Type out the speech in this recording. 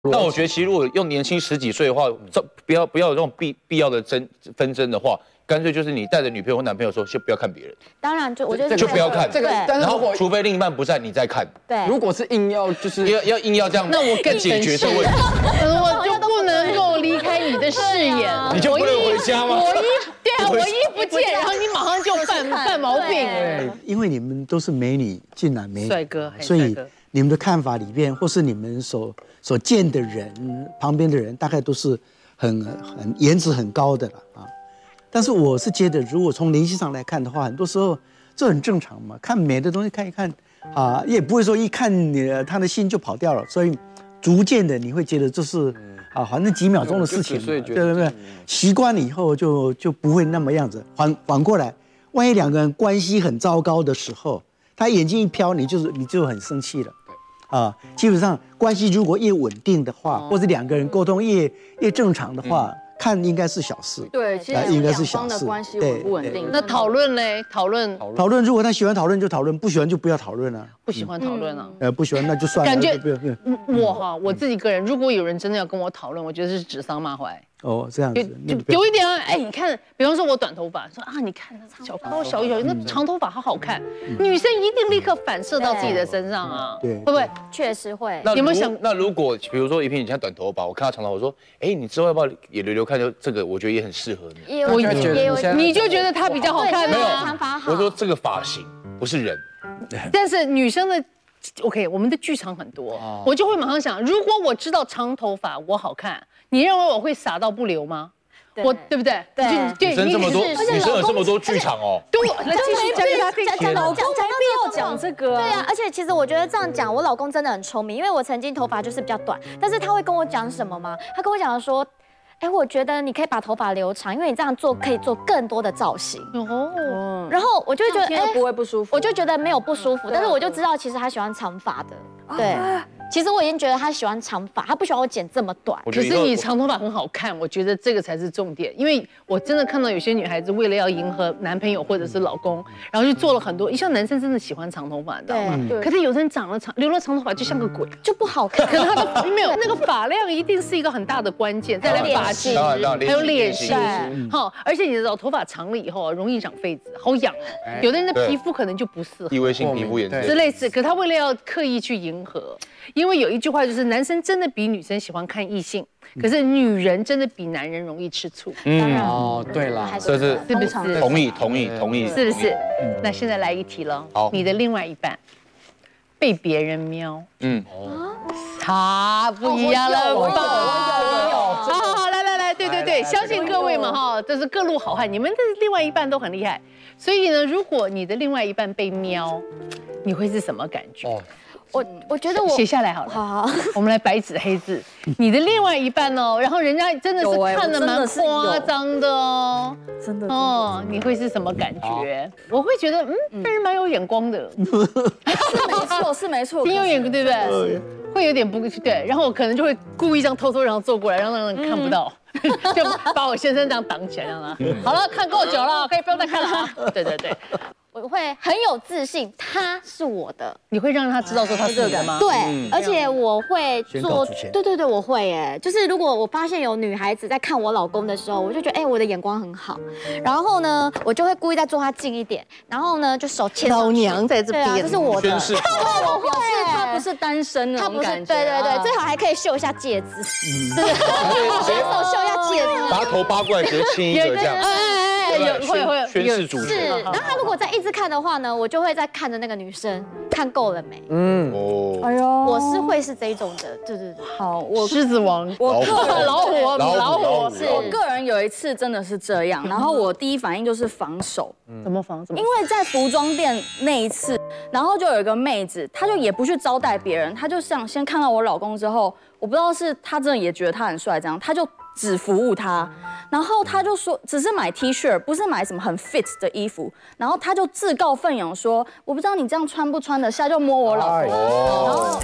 那我觉得，其实如果用年轻10几岁的话，不要有这种必要的纷争的话，干脆就是你带着女朋友或男朋友的时候，就不要看别人。 当然，我觉得就不要看这个，但是然后除非另一半不在，你再看。 对， 如果是硬要就是硬要这样， 那我更解决这个问题， 我就不能够离开你的视野， 你就不能回家吗？ 我一不见，然后你马上就犯毛病。 因为你们都是美女，俊男美女， 帅哥， 所以你们的看法里面，或是你们所见的人旁边的人，大概都是很颜值很高的了啊。但是我是觉得，如果从年纪上来看的话，很多时候这很正常嘛。看美的东西看一看啊，也不会说一看他的心就跑掉了，所以逐渐的你会觉得这是反正几秒钟的事情嘛，对不对？习惯了以后就不会那么样子。反过来，万一两个人关系很糟糕的时候，他眼睛一飘，你就很生气了。基本上关系如果越稳定的话，或者两个人沟通越正常的话，看应该是小事。 对，其实应该是两方的关系稳不稳定。 那讨论嘞？讨论， 如果他喜欢讨论就讨论，不喜欢就不要讨论啊。 不喜欢讨论啊？ 不喜欢那就算了。 感觉我自己个人，如果有人真的要跟我讨论，我觉得是指桑骂槐。 这样子有一点啊，你看，比方说我短头发，说你看那小高小那长头发好好看，女生一定立刻反射到自己的身上啊， 对， 会不会？ 确实会。 有没有想？那如果比如说一平你现在短头发，我看到长头发，我说，你之后要不要也留看？就这个，我觉得也很适合你。 你就觉得他比较好看吗？ 没有，我说这个发型不是人， 但是女生的。OK， 我们的剧场很多，我就会马上想，如果我知道长头发我好看，你认为我会傻到不留吗？对不对？ 对，女生这么多，女生有这么多剧场哦。 对，来继续讲给他听。 老公没必要讲这个。 对啊，而且其实我觉得这样讲，我老公真的很聪明，因为我曾经头发就是比较短，但是他会跟我讲什么吗？他跟我讲说。我觉得你可以把头发留长，因为你这样做可以做更多的造型。然后我就会觉得， 不会不舒服， 我就觉得没有不舒服，但是我就知道其实他喜欢长发的。对，其实我已经觉得他喜欢长发，他不喜欢我剪这么短。 可是你长头发很好看，我觉得这个才是重点。因为我真的看到有些女孩子为了要迎合男朋友或者是老公，然后就做了很多。像男生真的喜欢长头发，你知道吗？可是有人留了长头发就像个鬼， 就不好看。 可是他的没有那个发量一定是一个很大的关键，再来发质，还有脸型。好，而且你知道头发长了以后容易长痱子，好痒哦。有的人的皮肤可能就不适合， 异位性皮肤炎之类似。可他为了要刻意去迎合。因为有一句话就是，男生真的比女生喜欢看异性，可是女人真的比男人容易吃醋。 对了， 这是不是？ 同意， 是不是？那现在来一题了，你的另外一半被别人瞄，不一样了吧？好，来，对，相信各位嘛这是各路好汉，你们的另外一半都很厉害，所以呢，如果你的另外一半被瞄，你会是什么感觉？ 我觉得写下来好了。 好， 我们来白纸黑字，你的另外一半然后人家真的是看得蛮夸张的哦， 真的你会是什么感觉？我会觉得这人蛮有眼光的， 是没错， 挺有眼光，对不对？会有点不对，然后我可能就会故意这样偷偷然后坐过来，让人看不到，就把我先生这样挡起来，这样好了，看够久了，可以不用再看了啊。对。 我会很有自信，他是我的。 你会让他知道说他是你的吗？ 对，而且我会做，对，我会就是如果我发现有女孩子在看我老公的时候，我就觉得我的眼光很好，然后呢，我就会故意再坐他近一点，然后呢就手牵上去。 老娘在这边， 这是我的。 对，我表示他不是单身他不是，对，最好还可以秀一下戒指，对，随手秀一下戒指， 把他头扒过来，直接亲一个这样。 会宣示主权。 然后他如果再一直看的话呢，我就会再看着那个女生，看够了没？ 哎呦， 我是会是这一种的，对。 好，我狮子王，老虎， 我个人有一次真的是这样，然后我第一反应就是防守。 怎么防？ 因为在服装店那一次，然后就有一个妹子，她就也不去招待别人，她就想先看到我老公之后，我不知道是她真的也觉得他很帅，这样，她就只服务他，然后他就说只是买 T 恤，不是买什么很 fit 的衣服，然后他就自告奋勇说，我不知道你这样穿不穿得下，就摸我老公，然后。